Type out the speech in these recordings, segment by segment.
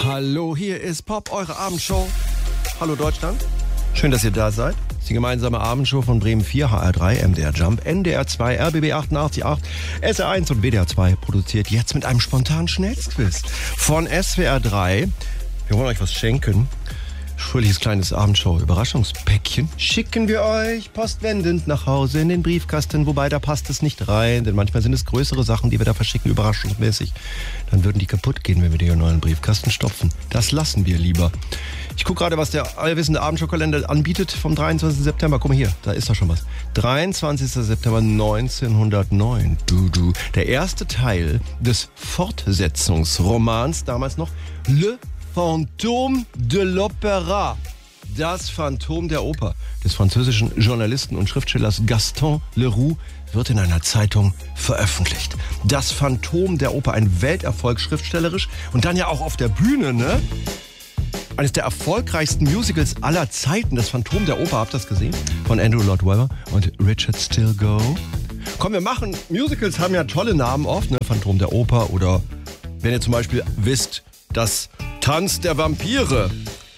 Hallo, hier ist Pop, eure Abendshow. Hallo Deutschland, schön, dass ihr da seid. Das ist die gemeinsame Abendshow von Bremen 4, HR3, MDR Jump, NDR 2, RBB 88.8, SR1 und WDR 2 produziert jetzt mit einem spontanen Schnellsquiz von SWR 3. Wir wollen euch was schenken. Fröhliches kleines Abendshow-Überraschungspäckchen schicken wir euch postwendend nach Hause in den Briefkasten, wobei da passt es nicht rein, denn manchmal sind es größere Sachen, die wir da verschicken, überraschungsmäßig. Dann würden die kaputt gehen, wenn wir die in einen neuen Briefkasten stopfen. Das lassen wir lieber. Ich gucke gerade, was der allwissende Abendshow-Kalender anbietet vom 23. September. Guck mal hier, da ist doch schon was. 23. September 1909. Der erste Teil des Fortsetzungsromans, damals noch Le Fantôme de l'Opéra, das Phantom der Oper, des französischen Journalisten und Schriftstellers Gaston Leroux, wird in einer Zeitung veröffentlicht. Das Phantom der Oper, ein Welterfolg schriftstellerisch und dann ja auch auf der Bühne, ne? Eines der erfolgreichsten Musicals aller Zeiten, das Phantom der Oper, habt ihr das gesehen? Von Andrew Lloyd Webber und Richard Stilgoe. Komm, wir machen, Musicals haben ja tolle Namen oft, ne? Phantom der Oper oder, wenn ihr zum Beispiel wisst, dass Tanz der Vampire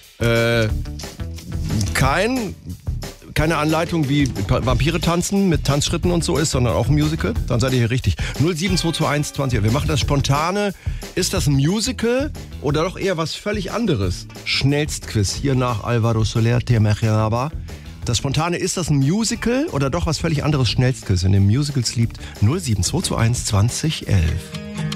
keine Anleitung, wie Vampire tanzen mit Tanzschritten und so ist, sondern auch ein Musical, dann seid ihr hier richtig. 07221 20. Wir machen das spontane. Ist das ein Musical oder doch eher was völlig anderes? Schnellstquiz hier nach Alvaro Soler, Temeraba. Das spontane, ist das ein Musical oder doch was völlig anderes? Schnellstquiz, wenn ihr Musicals liebt. 07221 2011.